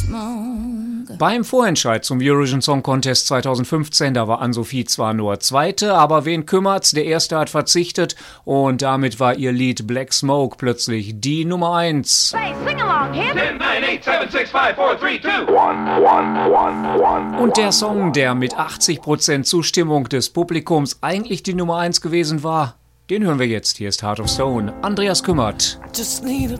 Beim Vorentscheid zum Eurovision Song Contest 2015, da war Ann-Sophie zwar nur Zweite, aber wen kümmert's, der Erste hat verzichtet und damit war ihr Lied Black Smoke plötzlich die Nummer 1. Say, sing along, hip. 10, 9, 8, 7, 6, 5, 4, 3, 2. Und der Song, der mit 80% Zustimmung des Publikums eigentlich die Nummer 1 gewesen war, den hören wir jetzt. Hier ist Heart of Stone, Andreas Kümmert. Just need a